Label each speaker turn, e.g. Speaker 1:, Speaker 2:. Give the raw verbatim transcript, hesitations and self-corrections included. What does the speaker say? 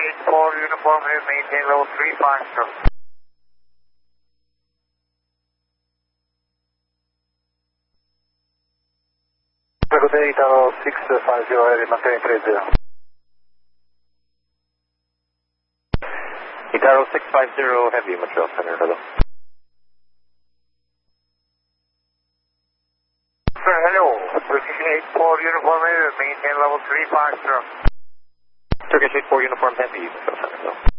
Speaker 1: eight four uniform here, maintain level three Foxtrot.
Speaker 2: Good day, Italo six five zero, maintain three zero.
Speaker 3: Italo six five zero, heavy, Montreal Center, hello.
Speaker 1: Sir, hello. Turkish eight four uniform here, maintain level three Foxtrot.
Speaker 3: Turkish eight four uniform heavy, Montreal Center, hello.